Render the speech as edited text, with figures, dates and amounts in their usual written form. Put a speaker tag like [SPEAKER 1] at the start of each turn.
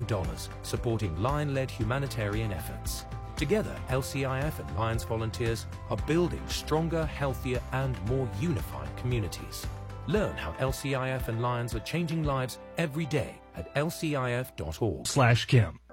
[SPEAKER 1] supporting Lion-led humanitarian efforts. Together, LCIF and Lions volunteers are building stronger, healthier, and more unified communities. Learn how LCIF and Lions are changing lives every day at lcif.org/Kim.